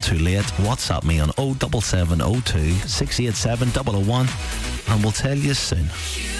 too late. WhatsApp me on 07702 687 001 and we'll tell you soon.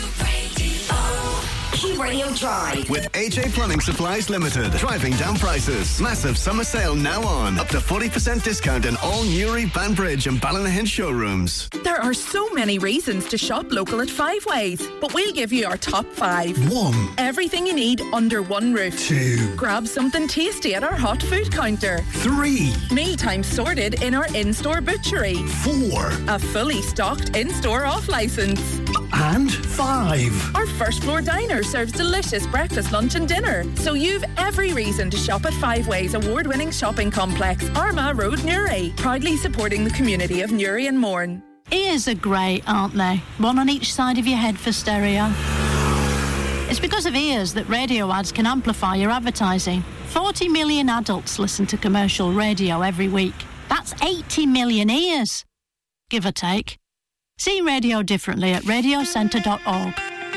Q Radio Drive. With AJ Plumbing Supplies Limited. Driving down prices. Massive summer sale now on. Up to 40% discount in all Newry, Banbridge and Ballynahin showrooms. There are so many reasons to shop local at Five Ways, but we'll give you our top 5. 1. Everything you need under one roof. 2. Grab something tasty at our hot food counter. 3. Mealtime sorted in our in-store butchery. 4. A fully stocked in-store off-licence. And 5. Our first floor diner serves delicious breakfast, lunch and dinner. So you've every reason to shop at Five Ways award-winning shopping complex, Armagh Road, Newry. Proudly supporting the community of Newry and Mourne. Ears are great, aren't they? One on each side of your head for stereo. It's because of ears that radio ads can amplify your advertising. 40 million adults listen to commercial radio every week. That's 80 million ears, give or take. See radio differently at radiocentre.org.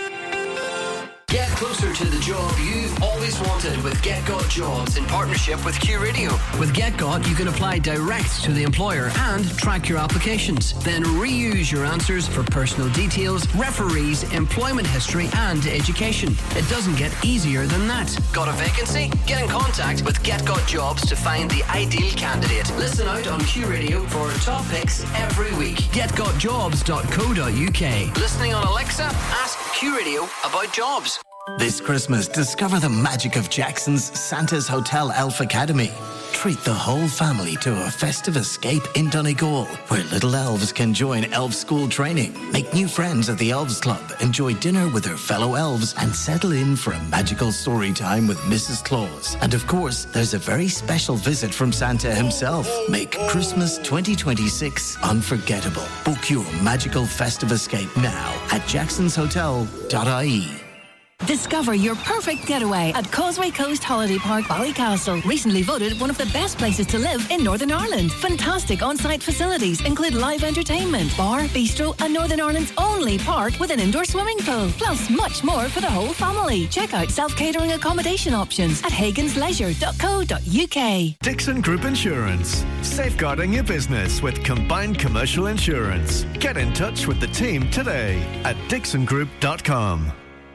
Get closer to the job you've always wanted with GetGot Jobs in partnership with Q Radio. With GetGot, you can apply direct to the employer and track your applications. Then reuse your answers for personal details, referees, employment history and education. It doesn't get easier than that. Got a vacancy? Get in contact with GetGot Jobs to find the ideal candidate. Listen out on Q Radio for top picks every week. GetGotJobs.co.uk. Listening on Alexa? Ask Q Radio about jobs. This Christmas, discover the magic of Jackson's Santa's Hotel Elf Academy. Treat the whole family to a festive escape in Donegal, where little elves can join elf school training, make new friends at the Elves Club, enjoy dinner with their fellow elves, and settle in for a magical story time with Mrs. Claus. And of course, there's a very special visit from Santa himself. Make Christmas 2026 unforgettable. Book your magical festive escape now at jacksonshotel.ie. Discover your perfect getaway at Causeway Coast Holiday Park, Ballycastle. Recently voted one of the best places to live in Northern Ireland. Fantastic on-site facilities include live entertainment, bar, bistro, and Northern Ireland's only park with an indoor swimming pool. Plus much more for the whole family. Check out self-catering accommodation options at hagansleisure.co.uk. Dixon Group Insurance. Safeguarding your business with combined commercial insurance. Get in touch with the team today at dixongroup.com.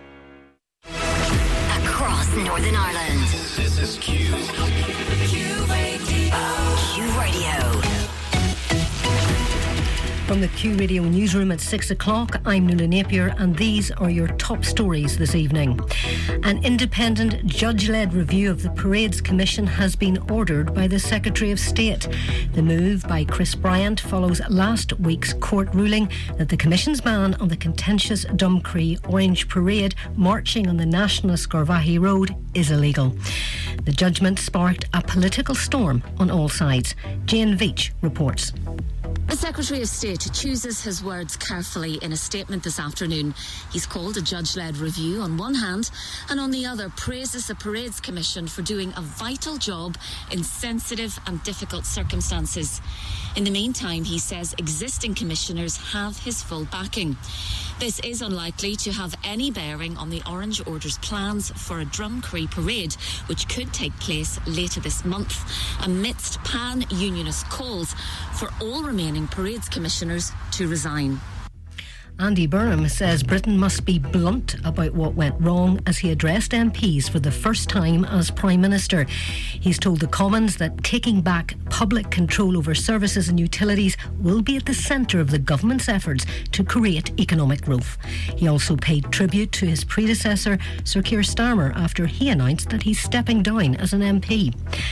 Northern Ireland. This is Q. Q Radio. Q Radio. From the Q Radio newsroom at 6 o'clock, I'm Nuala Napier and these are your top stories this evening. An independent judge-led review of the Parades Commission has been ordered by the Secretary of State. The move by Chris Bryant follows last week's court ruling that the Commission's ban on the contentious Dumcree Orange Parade marching on the National Scorvahy Road is illegal. The judgment sparked a political storm on all sides. Jane Veach reports. The Secretary of State chooses his words carefully in a statement this afternoon. He's called a judge-led review on one hand and on the other praises the Parades Commission for doing a vital job in sensitive and difficult circumstances. In the meantime, he says existing commissioners have his full backing. This is unlikely to have any bearing on the Orange Order's plans for a Drumcree parade, which could take place later this month, amidst pan-unionist calls for all remaining Parades Commissioners to resign. Andy Burnham says Britain must be blunt about what went wrong as he addressed MPs for the first time as Prime Minister. He's told the Commons that taking back public control over services and utilities will be at the centre of the government's efforts to create economic growth. He also paid tribute to his predecessor, Sir Keir Starmer, after he announced that he's stepping down as an MP.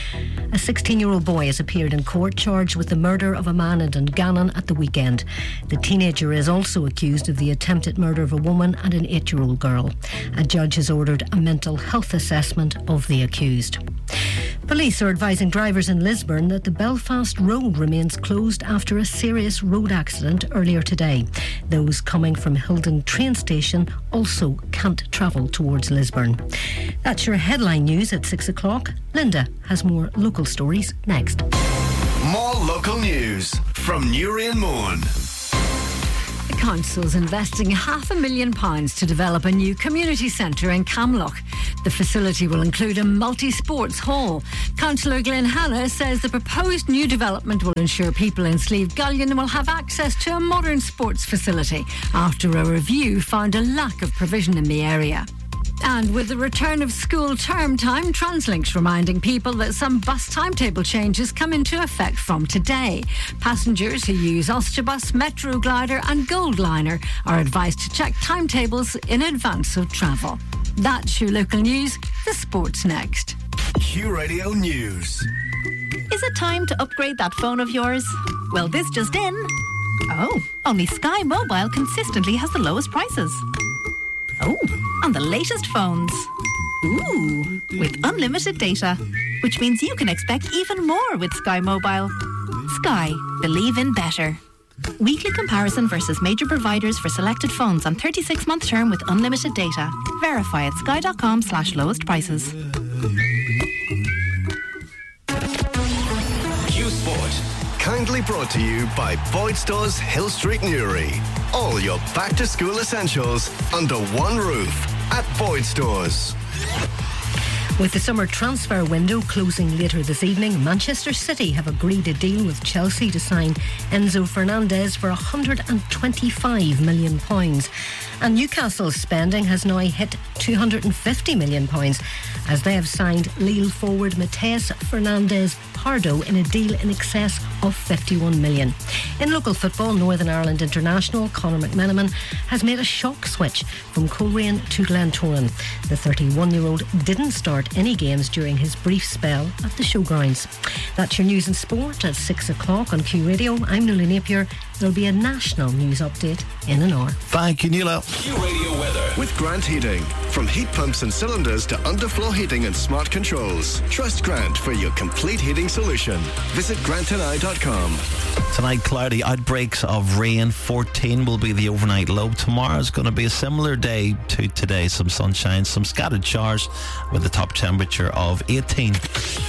A 16-year-old boy has appeared in court charged with the murder of a man in Dungannon at the weekend. The teenager is also accused of the attempted murder of a woman and an 8-year-old girl. A judge has ordered a mental health assessment of the accused. Police are advising drivers in Lisburn that the Belfast Road remains closed after a serious road accident earlier today. Those coming from Hildon train station also can't travel towards Lisburn. That's your headline news at 6 o'clock. Linda has more local stories next. More local news from Newry and Mourne. The Council's investing £500,000 to develop a new community centre in Camloch. The facility will include a multi-sports hall. Councillor Glenn Hanna says the proposed new development will ensure people in Slieve Gullion will have access to a modern sports facility after a review found a lack of provision in the area. And with the return of school term time, Translink's reminding people that some bus timetable changes come into effect from today. Passengers who use Ulsterbus, Metro Glider and Goldliner are advised to check timetables in advance of travel. That's your local news. The sport's next. Q Radio News. Is it time to upgrade that phone of yours? Well, this just in. Oh, only Sky Mobile consistently has the lowest prices. Oh, on the latest phones. Ooh, with unlimited data, which means you can expect even more with Sky Mobile. Sky, believe in better. Weekly comparison versus major providers for selected phones on 36-month term with unlimited data. Verify at sky.com/lowest prices. Q Sport. Kindly brought to you by Boyd Stores Hill Street Newry. All your back-to-school essentials under one roof at Boyd Stores. With the summer transfer window closing later this evening, Manchester City have agreed a deal with Chelsea to sign Enzo Fernandez for £125 million. And Newcastle's spending has now hit £250 million as they have signed Lille forward Matheus Fernandes Pardo in a deal in excess of £51 million. In local football, Northern Ireland international Conor McMenamin has made a shock switch from Coleraine to Glentoran. The 31-year-old didn't start any games during his brief spell at the showgrounds. That's your news and sport at 6 o'clock on Q Radio. I'm Nuala Napier. There'll be a national news update in an hour. Thank you, Nuala. Q Radio weather with Grant Heating. From heat pumps and cylinders to underfloor heating and smart controls. Trust Grant for your complete heating solution. Visit grantandI.com. Tonight, cloudy, outbreaks of rain. 14 will be the overnight low. Tomorrow's going to be a similar day to today. Some sunshine, some scattered showers with a top temperature of 18.